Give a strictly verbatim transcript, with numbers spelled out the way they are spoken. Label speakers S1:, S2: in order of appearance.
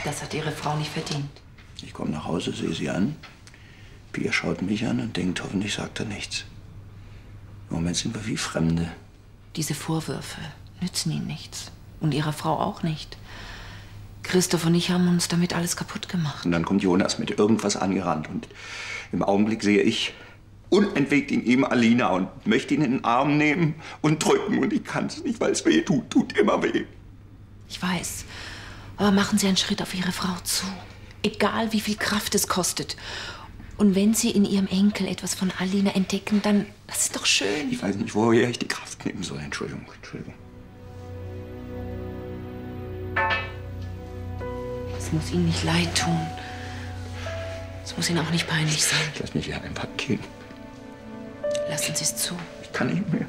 S1: Das hat Ihre Frau nicht verdient.
S2: Ich komme nach Hause, sehe sie an. Pia schaut mich an und denkt, hoffentlich sagt er nichts. Im Moment sind wir wie Fremde.
S1: Diese Vorwürfe nützen Ihnen nichts. Und Ihrer Frau auch nicht. Christoph und ich haben uns damit alles kaputt gemacht.
S2: Und dann kommt Jonas mit irgendwas angerannt. Und im Augenblick sehe ich unentwegt in ihm Alina und möchte ihn in den Arm nehmen und drücken. Und ich kann es nicht, weil es weh tut. Tut immer weh.
S1: Ich weiß. Aber machen Sie einen Schritt auf Ihre Frau zu. Egal, wie viel Kraft es kostet. Und wenn Sie in Ihrem Enkel etwas von Alina entdecken, dann, das ist doch schön.
S2: Ich weiß nicht, woher ich die Kraft nehmen soll. Entschuldigung, Entschuldigung.
S1: Es muss Ihnen nicht leid tun. Es muss Ihnen auch nicht peinlich sein.
S2: Ich lass mich hier einfach gehen.
S1: Lassen Sie es zu.
S2: Ich kann nicht mehr.